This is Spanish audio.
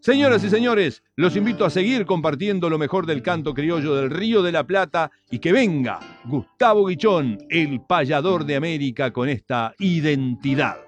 Señoras y señores, los invito a seguir compartiendo lo mejor del canto criollo del Río de la Plata y que venga Gustavo Guichón, el payador de América, con esta identidad.